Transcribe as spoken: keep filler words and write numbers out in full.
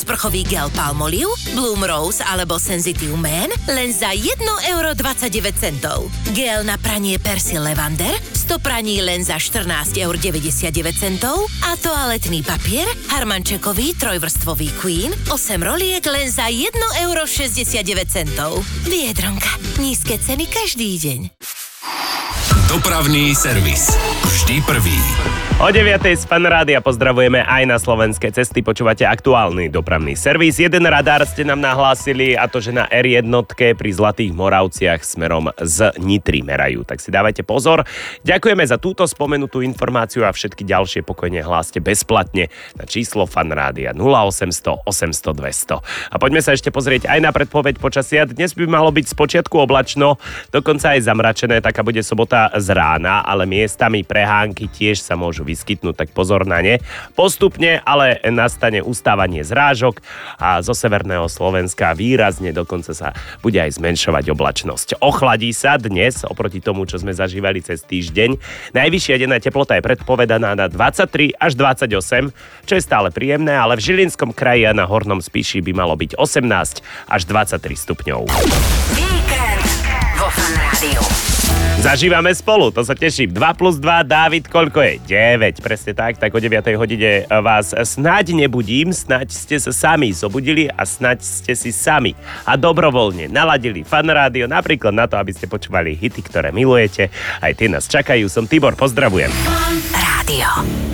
Sprchový gel Palmolive, Bloom Rose alebo Sensitive Man len za jedno euro dvadsaťdeväť centov. Gel na pranie Persil Levander, sto praní len za štrnásť eur deväťdesiatdeväť centov a toaletný papier Harmančekový trojvrstvový Queen, osem roliek len za jedno euro šesťdesiatdeväť centov. Viedronka. Nízke ceny každý deň. Dopravný servis. Vždy prvý. O deviatej z Fan Rádia pozdravujeme aj na slovenské cesty. Počúvate aktuálny dopravný servis. Jeden radár ste nám nahlásili, a to, že na er jedna pri Zlatých Moravciach smerom z Nitry merajú. Tak si dávajte pozor. Ďakujeme za túto spomenutú informáciu a všetky ďalšie pokojne hláste bezplatne na číslo Fan Rádia nula osemsto osemsto dvesto. A poďme sa ešte pozrieť aj na predpoveď počasia. Dnes by malo byť spočiatku oblačno, dokonca aj zamračené, taká bude sobota z rána, ale miestami prehánky tiež sa môžu vyskytnúť, tak pozor na ne. Postupne ale nastane ustávanie zrážok a zo severného Slovenska výrazne dokonca sa bude aj zmenšovať oblačnosť. Ochladí sa dnes oproti tomu, čo sme zažívali cez týždeň. Najvyššia denná teplota je predpovedaná na dvadsaťtri až dvadsaťosem, čo je stále príjemné, ale v Žilinskom kraji a na Hornom Spiši by malo byť osemnásť až dvadsaťtri stupňov. Víkend vo Fan Rádiu. Zažívame spolu, to sa teším. dva plus dva, Dávid, koľko je? deväť, presne tak. Tak o deviatej hodine vás snáď nebudím, snáď ste sa sami zobudili a snáď ste si sami a dobrovoľne naladili Fan Rádio, napríklad na to, aby ste počúvali hity, ktoré milujete. Aj tie nás čakajú. Som Tibor, pozdravujem. Fan Rádio.